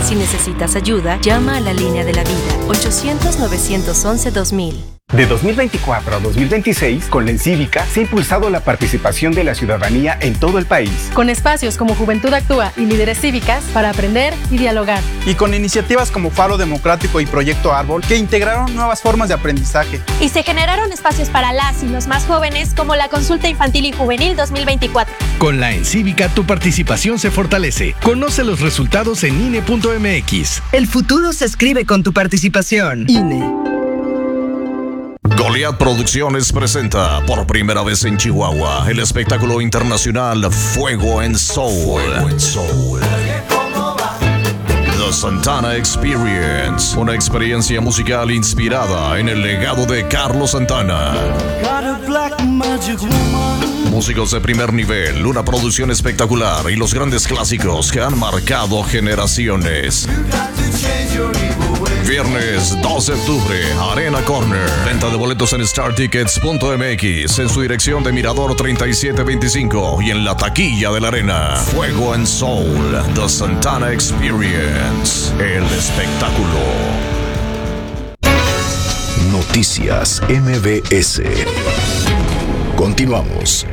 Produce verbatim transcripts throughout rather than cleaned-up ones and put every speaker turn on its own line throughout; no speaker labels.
Si necesitas ayuda, llama a la línea de la vida, ochocientos, novecientos once, dos mil.
De dos mil veinticuatro a dos mil veintiséis, con la Encívica se ha impulsado la participación de la ciudadanía en todo el país.
Con espacios como Juventud Actúa y Líderes Cívicas para aprender y dialogar.
Y con iniciativas como Faro Democrático y Proyecto Árbol que integraron nuevas formas de aprendizaje.
Y se generaron espacios para las y los más jóvenes como la Consulta Infantil y Juvenil dos mil veinticuatro.
Con la Encívica tu participación se fortalece. Conoce los resultados en I N E punto M X.
El futuro se escribe con tu participación. I N E.
Goliath Producciones presenta por primera vez en Chihuahua el espectáculo internacional Fuego en Soul. Fuego en Soul. The Santana Experience, una experiencia musical inspirada en el legado de Carlos Santana. Músicos de primer nivel, una producción espectacular y los grandes clásicos que han marcado generaciones. Viernes dos de octubre, Arena Corner. Venta de boletos en star tickets punto M X, en su dirección de Mirador treinta y siete veinticinco y en la taquilla de la Arena. Fuego en Soul, The Santana Experience, el espectáculo.
Noticias M B S. Continuamos.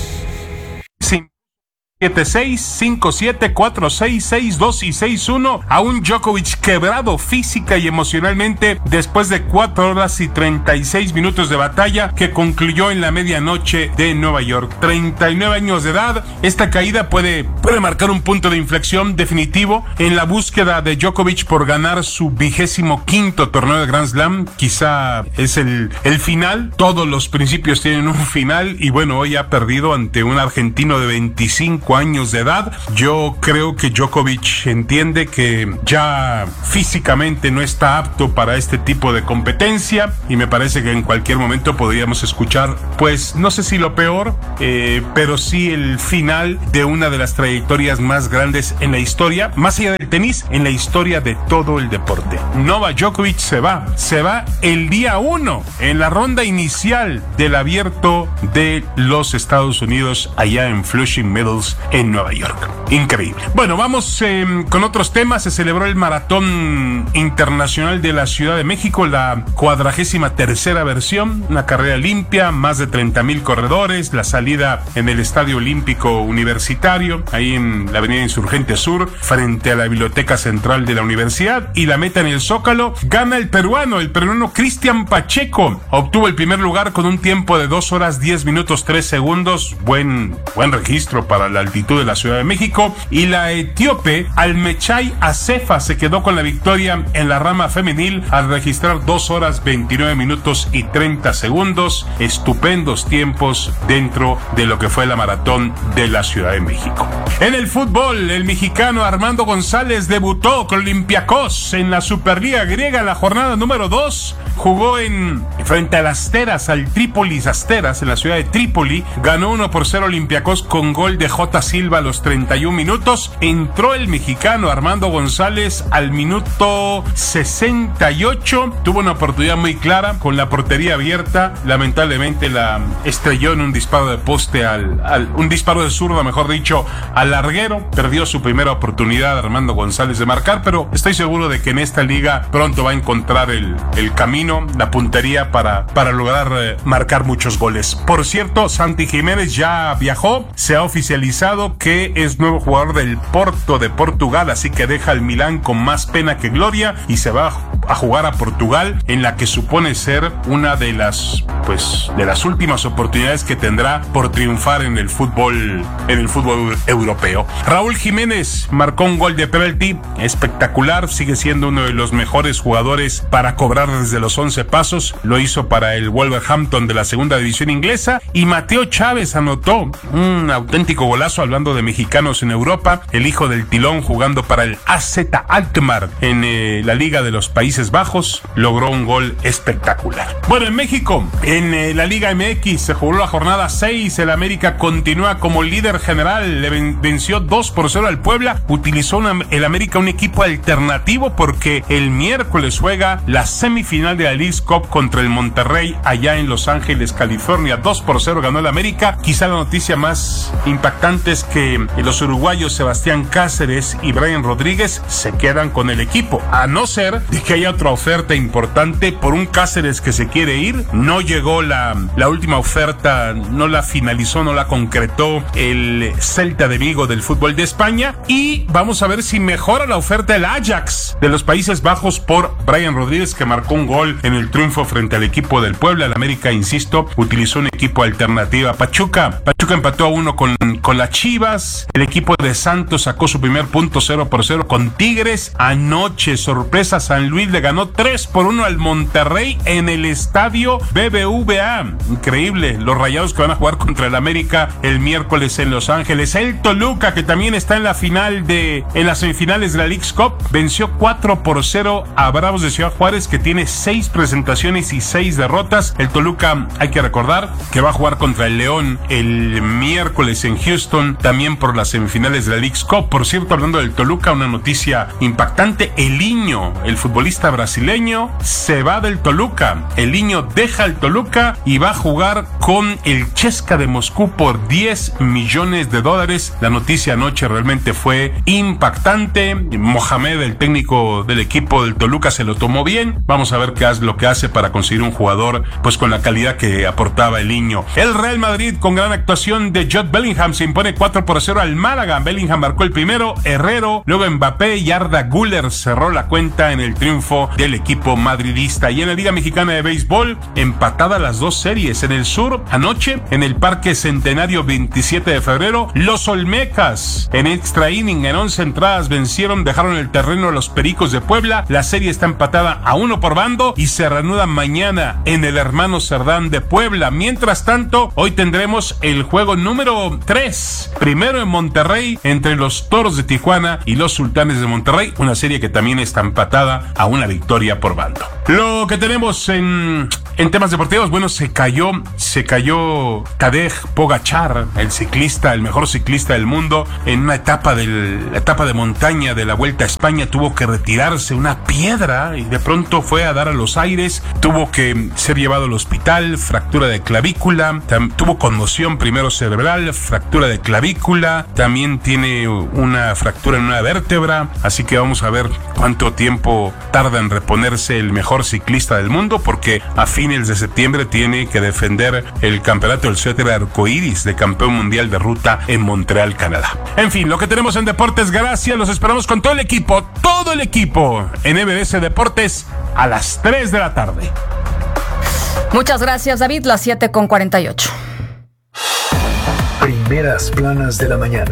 siete seis, cinco siete, cuatro seis, seis dos y seis uno a un Djokovic quebrado física y emocionalmente después de cuatro horas y treinta y seis minutos de batalla que concluyó en la medianoche de Nueva York. treinta y nueve años de edad, esta caída puede, puede marcar un punto de inflexión definitivo en la búsqueda de Djokovic por ganar su vigésimo quinto torneo de Grand Slam. Quizá es el, el final, todos los principios tienen un final y bueno, hoy ha perdido ante un argentino de veinticinco años de edad. Yo creo que Djokovic entiende que ya físicamente no está apto para este tipo de competencia y me parece que en cualquier momento podríamos escuchar, pues no sé si lo peor, eh, pero sí el final de una de las trayectorias más grandes en la historia, más allá del tenis, en la historia de todo el deporte. Novak Djokovic se va, se va el día uno en la ronda inicial del Abierto de los Estados Unidos allá en Flushing Meadows en Nueva York. Increíble. Bueno, vamos eh, con otros temas. Se celebró el Maratón Internacional de la Ciudad de México, la cuadragésima tercera versión, una carrera limpia, más de treinta mil corredores, la salida en el Estadio Olímpico Universitario, ahí en la Avenida Insurgente Sur, frente a la Biblioteca Central de la Universidad, y la meta en el Zócalo. Gana el peruano, el peruano Cristian Pacheco, obtuvo el primer lugar con un tiempo de dos horas diez minutos tres segundos, buen, buen registro para la altitud de la Ciudad de México, y la etíope Almechai Acefa se quedó con la victoria en la rama femenil al registrar dos horas veintinueve minutos y treinta segundos, estupendos tiempos dentro de lo que fue la maratón de la Ciudad de México. En el fútbol, el mexicano Armando González debutó con Olympiacos en la Superliga griega en la jornada número dos, jugó en frente a las Asteras, al Trípolis Asteras en la ciudad de Trípoli, ganó uno por cero Olympiacos con gol de J. Silva a los treinta y un minutos. Entró el mexicano Armando González al minuto sesenta y ocho, tuvo una oportunidad muy clara con la portería abierta, lamentablemente la estrelló en un disparo de poste al, al un disparo de zurda, mejor dicho, al larguero. Perdió su primera oportunidad Armando González de marcar, pero estoy seguro de que en esta liga pronto va a encontrar el, el camino, la puntería para, para lograr eh, marcar muchos goles. Por cierto, Santi Jiménez ya viajó, se ha oficializado que es nuevo jugador del Porto de Portugal, así que deja el Milán con más pena que gloria y se va a jugar a Portugal, en la que supone ser una de las pues de las últimas oportunidades que tendrá por triunfar en el fútbol en el fútbol europeo. Raúl Jiménez marcó un gol de penalti espectacular, sigue siendo uno de los mejores jugadores para cobrar desde los once pasos, lo hizo para el Wolverhampton de la segunda división inglesa, y Mateo Chávez anotó un auténtico golazo, hablando de mexicanos en Europa, el hijo del Tilón jugando para el A Z Alkmaar en eh, la Liga de los Países Países Bajos logró un gol espectacular. Bueno, en México, en eh, la Liga M X se jugó la jornada seis. El América continúa como líder general. Le ven, venció dos por cero al Puebla. Utilizó una, el América un equipo alternativo porque el miércoles juega la semifinal de la Leagues Cup contra el Monterrey allá en Los Ángeles, California. dos por cero ganó el América. Quizá la noticia más impactante es que los uruguayos Sebastián Cáceres y Brian Rodríguez se quedan con el equipo, a no ser de que haya otra oferta importante por un Cáceres que se quiere ir. No llegó la, la última oferta, no la finalizó, no la concretó el Celta de Vigo del fútbol de España, y vamos a ver si mejora la oferta del Ajax de los Países Bajos por Brian Rodríguez, que marcó un gol en el triunfo frente al equipo del Puebla. El América, insisto, utilizó un equipo alternativo. Pachuca, Pachuca empató a uno con, con las Chivas. El equipo de Santos sacó su primer punto cero por cero con Tigres. Anoche, sorpresa, San Luis le ganó tres por uno al Monterrey en el estadio B B V A. Increíble, los Rayados que van a jugar contra el América el miércoles en Los Ángeles. El Toluca, que también está en la final de, en las semifinales de la Leagues Cup, venció cuatro por cero a Bravos de Ciudad Juárez, que tiene seis presentaciones y seis derrotas. El Toluca, hay que recordar que va a jugar contra el León el miércoles en Houston, también por las semifinales de la Leagues Cup. Por cierto, hablando del Toluca, una noticia impactante: Eliño, el futbolista brasileño, se va del Toluca. Eliño deja el Toluca y va a jugar con el C S K A de Moscú por diez millones de dólares. La noticia anoche realmente fue impactante. Mohamed, el técnico del equipo del Toluca, se lo tomó bien. Vamos a ver qué es lo que hace para conseguir un jugador pues con la calidad que aportaba Eliño. El Real Madrid, con gran actuación de Jude Bellingham, se impone cuatro por cero al Málaga. Bellingham marcó el primero, Herrero, luego Mbappé y Arda Güler cerró la cuenta en el triunfo del equipo madridista. Y en la Liga Mexicana de Béisbol, empatada las dos series. En el sur, anoche, en el Parque Centenario veintisiete de febrero, los Olmecas, en extra inning, en once entradas, vencieron, dejaron el terreno a los Pericos de Puebla. La serie está empatada a uno por bando y se reanuda mañana en el Hermano Cerdán de Puebla. Mientras tanto, hoy tendremos el juego número tres, primero en Monterrey, entre los Toros de Tijuana y los Sultanes de Monterrey, una serie que también está empatada a una victoria por bando. Lo que tenemos en, en temas deportivos, bueno, se cayó, se cayó Tadej Pogačar, el ciclista, el mejor ciclista del mundo, en una etapa del, la etapa de montaña de la Vuelta a España. Tuvo que retirarse una piedra y de pronto fue a dar a los aires, tuvo que ser llevado al hospital, fractura de clavícula, tam, tuvo conmoción primero cerebral, fractura de clavícula, también tiene una fractura en una vértebra, así que vamos a ver cuánto tiempo tarda en reponerse el mejor ciclista del mundo, porque a fines de septiembre tiene que defender el campeonato del suéter arcoíris de campeón mundial de ruta en Montreal, Canadá. En fin, lo que tenemos en Deportes, gracias, los esperamos con todo el equipo, todo el equipo en M B S Deportes a las tres de la tarde.
Muchas gracias, David, las siete con cuarenta y ocho.
Primeras planas de la mañana.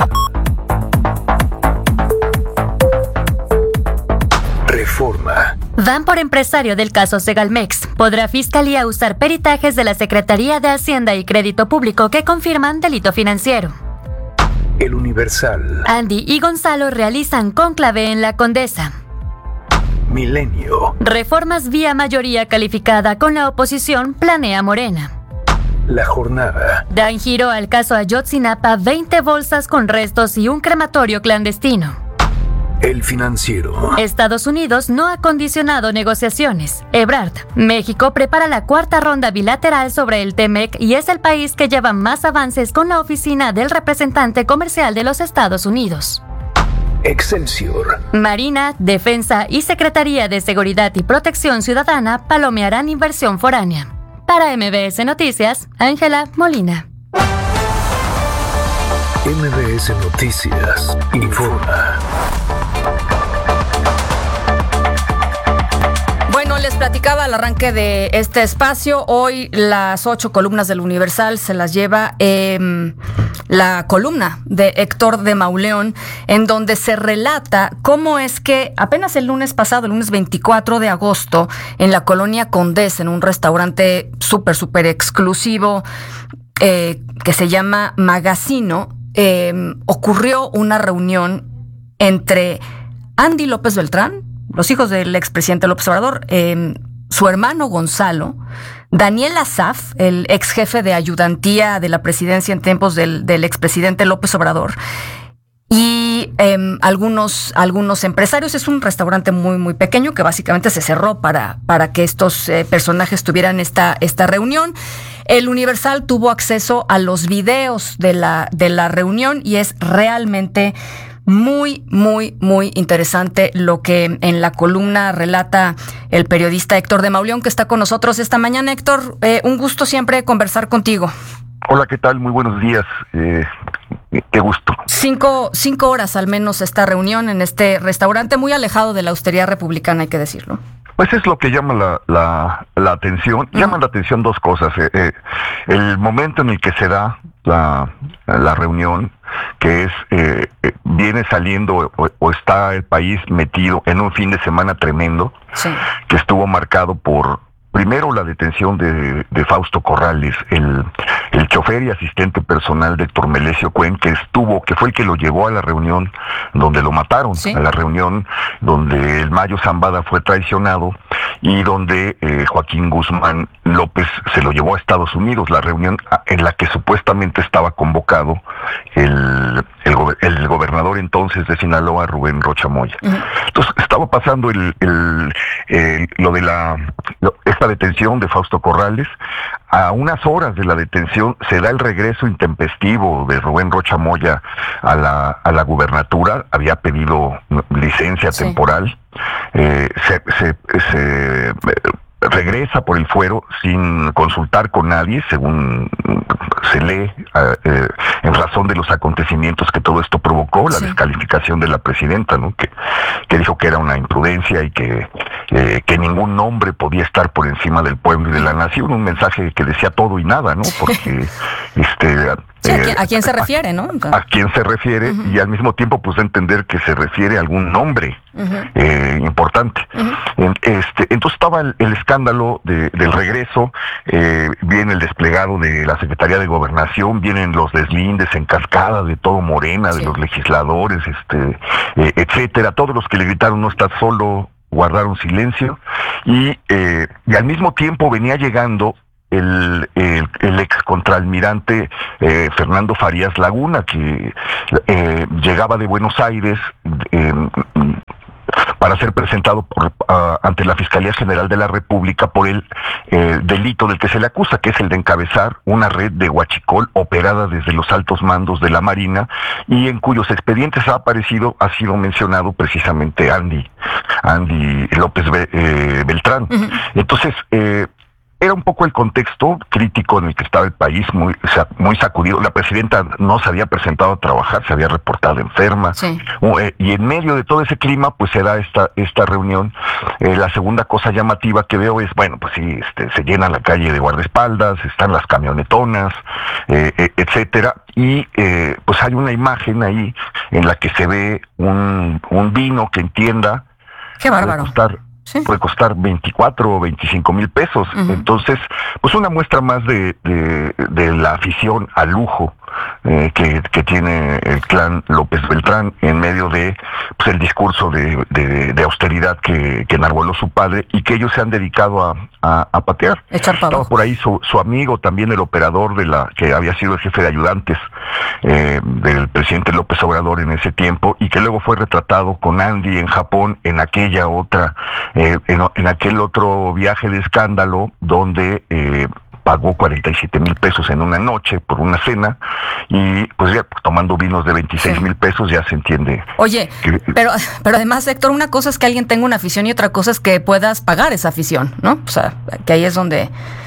Reforma.
Van por empresario del caso Segalmex. ¿Podrá Fiscalía usar peritajes de la Secretaría de Hacienda y Crédito Público que confirman delito financiero?
El Universal.
Andy y Gonzalo realizan cónclave en la Condesa.
Milenio.
Reformas vía mayoría calificada con la oposición planea Morena.
La Jornada.
Dan giro al caso Ayotzinapa, veinte bolsas con restos y un crematorio clandestino.
El Financiero.
Estados Unidos no ha condicionado negociaciones. Ebrard. México prepara la cuarta ronda bilateral sobre el T-MEC y es el país que lleva más avances con la oficina del representante comercial de los Estados Unidos.
Excelsior.
Marina, Defensa y Secretaría de Seguridad y Protección Ciudadana palomearán inversión foránea. Para M B S Noticias, Ángela Molina.
M B S Noticias informa.
Bueno, les platicaba al arranque de este espacio, hoy las ocho columnas del Universal se las lleva eh, la columna de Héctor de Mauleón, en donde se relata cómo es que apenas el lunes pasado, el lunes veinticuatro de agosto, en la colonia Condesa, en un restaurante súper, súper exclusivo eh, que se llama Magazino, eh, ocurrió una reunión entre Andy López Beltrán, los hijos del expresidente López Obrador, eh, su hermano Gonzalo, Daniel Asaf, el ex jefe de ayudantía de la presidencia en tiempos del, del expresidente López Obrador, y eh, algunos, algunos empresarios. Es un restaurante muy, muy pequeño que básicamente se cerró para, para que estos eh, personajes tuvieran esta, esta reunión. El Universal tuvo acceso a los videos de la, de la reunión y es realmente muy, muy, muy interesante lo que en la columna relata el periodista Héctor de Mauleón, que está con nosotros esta mañana. Héctor, eh, un gusto siempre conversar contigo.
Hola, ¿qué tal? Muy buenos días. Eh, qué gusto.
Cinco, cinco horas al menos esta reunión en este restaurante muy alejado de la austeridad republicana, hay que decirlo.
Pues es lo que llama la, la, la atención. Uh-huh. Llaman la atención dos cosas. Eh, eh, el momento en el que se da la, la reunión, que es, eh, eh, viene saliendo o, o está el país metido en un fin de semana tremendo, sí, que estuvo marcado por, primero, la detención de, de Fausto Corrales, el, el chofer y asistente personal de Héctor Melesio Cuen, que estuvo, que fue el que lo llevó a la reunión donde lo mataron, ¿sí?, a la reunión donde el Mayo Zambada fue traicionado y donde eh, Joaquín Guzmán López se lo llevó a Estados Unidos, la reunión en la que supuestamente estaba convocado el, el, el gobernador entonces de Sinaloa, Rubén Rocha Moya. Uh-huh. Entonces estaba pasando el, el, el lo de la lo, esta detención de Fausto Corrales. A unas horas de la detención se da el regreso intempestivo de Rubén Rocha Moya a la, a la gubernatura. Había pedido licencia, sí, temporal. Eh, se, se, se eh, regresa por el fuero sin consultar con nadie, según se lee, eh, en razón de los acontecimientos que todo esto provocó, la sí, descalificación de la presidenta, ¿no?, que, que dijo que era una imprudencia y que, eh, que ningún nombre podía estar por encima del pueblo y de la nación, un mensaje que decía todo y nada, ¿no? Porque este
sí, ¿a, quién, ¿a quién se refiere, no?
A, a quién se refiere, uh-huh, y al mismo tiempo pues entender que se refiere a algún nombre uh-huh, eh, importante. Uh-huh. En, este, entonces estaba el, el escándalo de, del regreso, eh, viene el desplegado de la Secretaría de Gobernación, vienen los deslindes en cascada de todo Morena, sí, de los legisladores, este, eh, etcétera. Todos los que le gritaron "no estás solo" guardaron silencio, y, eh, y al mismo tiempo venía llegando El, el, el ex contraalmirante eh, Fernando Farías Laguna, que eh, llegaba de Buenos Aires eh, para ser presentado por, uh, ante la Fiscalía General de la República por el eh, delito del que se le acusa, que es el de encabezar una red de huachicol operada desde los altos mandos de la Marina y en cuyos expedientes ha aparecido, ha sido mencionado precisamente Andy, Andy López Be, eh, Beltrán. Uh-huh. Entonces, eh, era un poco el contexto crítico en el que estaba el país, muy muy sacudido. La presidenta no se había presentado a trabajar, se había reportado enferma. Sí. Y en medio de todo ese clima, pues se da esta esta reunión. Eh, la segunda cosa llamativa que veo es, bueno, pues sí, este, se llena la calle de guardaespaldas, están las camionetonas, eh, etcétera. Y eh, pues hay una imagen ahí en la que se ve un, un vino que en tienda...
¡Qué bárbaro!
Costar, Sí. puede costar veinticuatro o veinticinco mil pesos. Uh-huh. Entonces, pues una muestra más de, de, de la afición al lujo eh, que, que tiene el clan López Beltrán en medio de pues, el discurso de, de, de austeridad que, que enarboló su padre y que ellos se han dedicado a, a, a patear.
Echar para abajo.
Por ahí su, su amigo, también el operador de la que había sido el jefe de ayudantes eh, del presidente López Obrador en ese tiempo y que luego fue retratado con Andy en Japón en aquella otra Eh, en, en aquel otro viaje de escándalo donde eh, pagó cuarenta y siete mil pesos en una noche por una cena y pues ya tomando vinos de veintiséis mil pesos ya se entiende.
Oye,
que,
pero pero además, Héctor, una cosa es que alguien tenga una afición y otra cosa es que puedas pagar esa afición, ¿no? O sea, que ahí es donde...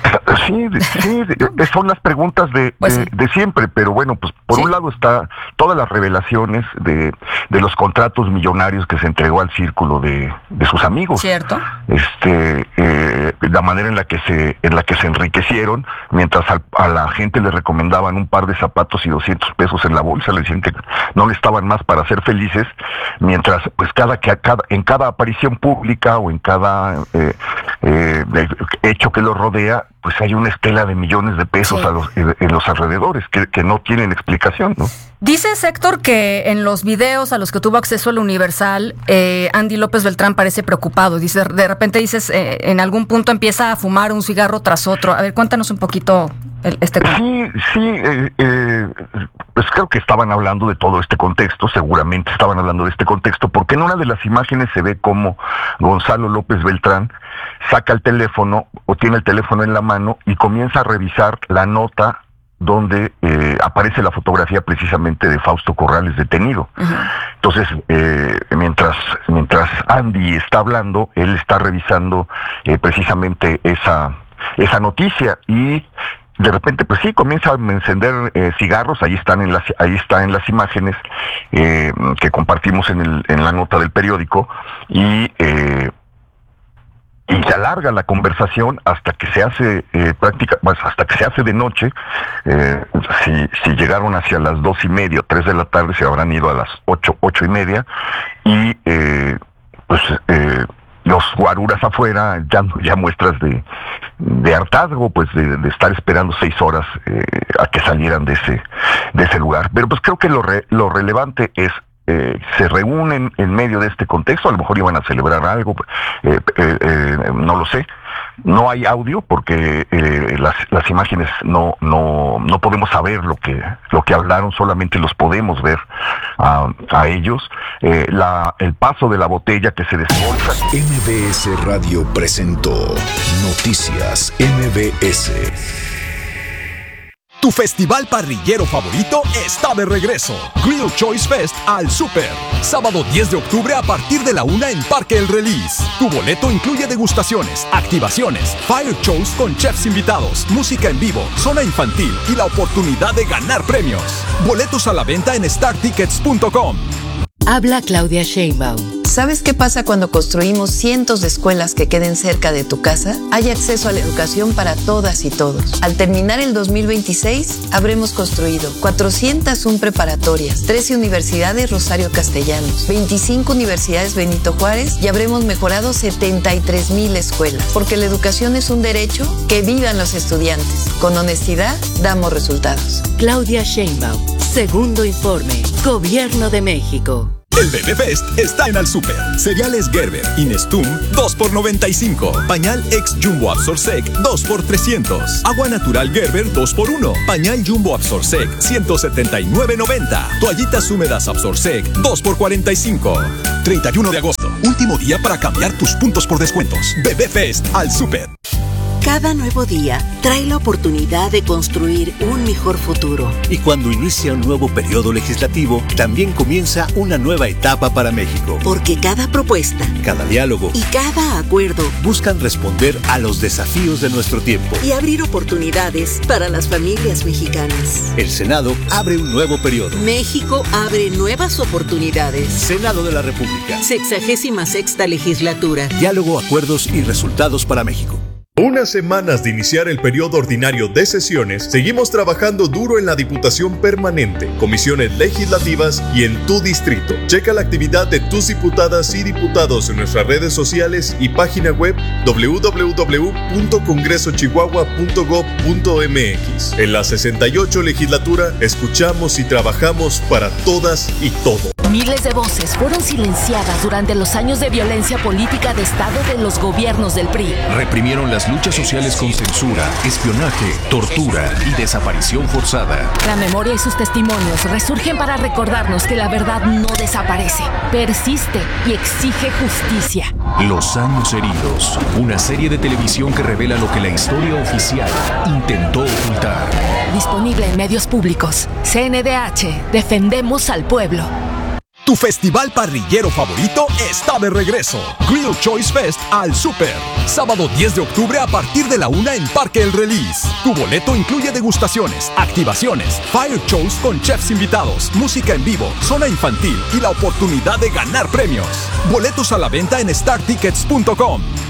Sí, sí, son las preguntas de, pues de, sí. de siempre, pero bueno, pues por ¿Sí? un lado está todas las revelaciones de, de los contratos millonarios que se entregó al círculo de, de sus amigos.
Cierto.
Este, eh, la manera en la que se en la que se enriquecieron, mientras a, a la gente le recomendaban un par de zapatos y doscientos pesos en la bolsa, le decían que no le estaban más para ser felices, mientras pues cada que cada en cada aparición pública o en cada eh, eh, hecho que lo rodea, pues hay una estela de millones de pesos sí. a los, en los alrededores que, que no tienen explicación, ¿no?
Dices, Héctor, que en los videos a los que tuvo acceso el Universal, eh, Andy López Beltrán parece preocupado. Dice, de repente dices, eh, en algún punto empieza a fumar un cigarro tras otro. A ver, cuéntanos un poquito el, este tema.
Sí, sí, eh, eh, pues creo que estaban hablando de todo este contexto, seguramente estaban hablando de este contexto, porque en una de las imágenes se ve como Gonzalo López Beltrán saca el teléfono o tiene el teléfono en la mano y comienza a revisar la nota donde eh, aparece la fotografía precisamente de Fausto Corrales detenido. Uh-huh. Entonces, eh, mientras mientras Andy está hablando, él está revisando eh, precisamente esa esa noticia y de repente, pues sí, comienza a encender eh, cigarros. Ahí están en las ahí está en las imágenes eh, que compartimos en el en la nota del periódico y eh, y se alarga la conversación hasta que se hace eh, práctica, pues hasta que se hace de noche. Eh, si, si llegaron hacia las dos y media, tres de la tarde, se habrán ido a las ocho, ocho y media, y eh, pues eh, los guaruras afuera ya, ya muestras de, de hartazgo, pues de, de estar esperando seis horas eh, a que salieran de ese, de ese lugar. Pero pues creo que lo re, lo relevante es Eh, se reúnen en medio de este contexto, a lo mejor iban a celebrar algo, eh, eh, eh, no lo sé. No hay audio porque eh, las, las imágenes no no no podemos saber lo que lo que hablaron, solamente los podemos ver a, a ellos. Eh, la, el paso de la botella que se desbolsa.
M B S Radio presentó Noticias M B S.
Tu festival parrillero favorito está de regreso. Grill Choice Fest al Super. Sábado diez de octubre a partir de la una en Parque El Release. Tu boleto incluye degustaciones, activaciones, fire shows con chefs invitados, música en vivo, zona infantil y la oportunidad de ganar premios. Boletos a la venta en star tickets punto com.
Habla Claudia Sheinbaum.
¿Sabes qué pasa cuando construimos cientos de escuelas que queden cerca de tu casa? Hay acceso a la educación para todas y todos. Al terminar el dos mil veintiséis, habremos construido cuatrocientas una preparatorias, trece universidades Rosario Castellanos, veinticinco universidades Benito Juárez y habremos mejorado setenta y tres mil escuelas. Porque la educación es un derecho, que vivan los estudiantes. Con honestidad, damos resultados.
Claudia Sheinbaum. Segundo informe. Gobierno de México.
El Bebé Fest está en Al Super. Cereales Gerber Inestum dos por noventa y cinco. Pañal Ex Jumbo Absorsec dos por trescientos. Agua Natural Gerber dos por uno. Pañal Jumbo Absorsec ciento setenta y nueve noventa. Toallitas húmedas Absorsec dos por cuarenta y cinco. treinta y uno de agosto. Último día para cambiar tus puntos por descuentos. Bebé Fest al Super.
Cada nuevo día trae la oportunidad de construir un mejor futuro.
Y cuando inicia un nuevo periodo legislativo, también comienza una nueva etapa para México.
Porque cada propuesta,
cada diálogo
y cada acuerdo
buscan responder a los desafíos de nuestro tiempo
y abrir oportunidades para las familias mexicanas.
El Senado abre un nuevo periodo.
México abre nuevas oportunidades.
Senado de la República.
Sexagésima sexta legislatura.
Diálogo, acuerdos y resultados para México.
Unas semanas de iniciar el periodo ordinario de sesiones, seguimos trabajando duro en la Diputación Permanente, comisiones legislativas y en tu distrito. Checa la actividad de tus diputadas y diputados en nuestras redes sociales y página web doble u doble u doble u punto congreso chihuahua punto gob punto m x. En la sesenta y ocho legislatura, escuchamos y trabajamos para todas y todos.
Miles de voces fueron silenciadas durante los años de violencia política de Estado de los gobiernos del P R I.
Reprimieron las luchas sociales con censura, espionaje, tortura y desaparición forzada.
La memoria y sus testimonios resurgen para recordarnos que la verdad no desaparece, persiste y exige justicia.
Los años heridos, una serie de televisión que revela lo que la historia oficial intentó ocultar.
Disponible en medios públicos. C N D H, defendemos al pueblo.
Tu festival parrillero favorito está de regreso. Grill Choice Fest al Super. Sábado diez de octubre a partir de la una en Parque El Release. Tu boleto incluye degustaciones, activaciones, fire shows con chefs invitados, música en vivo, zona infantil y la oportunidad de ganar premios. Boletos a la venta en star tickets punto com.